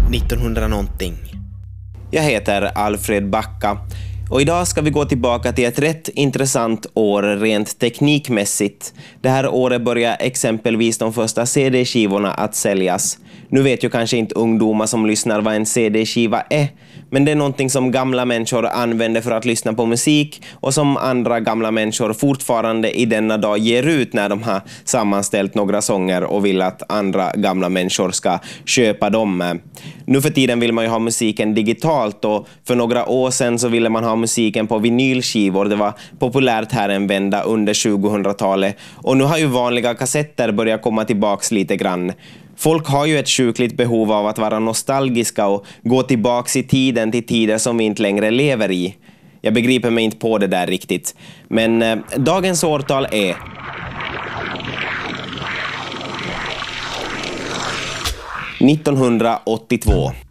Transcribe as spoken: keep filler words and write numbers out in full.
nittonhundra någonting. Jag heter Alfred Backa och idag ska vi gå tillbaka till ett rätt intressant år rent teknikmässigt. Det här året börjar exempelvis de första C D-skivorna att säljas. Nu vet ju kanske inte ungdomar som lyssnar vad en C D-skiva är, men det är någonting som gamla människor använder för att lyssna på musik och som andra gamla människor fortfarande i denna dag ger ut när de har sammanställt några sånger och vill att andra gamla människor ska köpa dem. Nu för tiden vill man ju ha musiken digitalt, och för några år sedan så ville man ha musiken på vinylskivor. Det var populärt här en vända under tjugohundratalet, och nu har ju vanliga kassetter börjat komma tillbaks lite grann. Folk har ju ett sjukligt behov av att vara nostalgiska och gå tillbaks i tiden till tider som vi inte längre lever i. Jag begriper mig inte på det där riktigt. Men eh, dagens årtal är nittonhundraåttiotvå.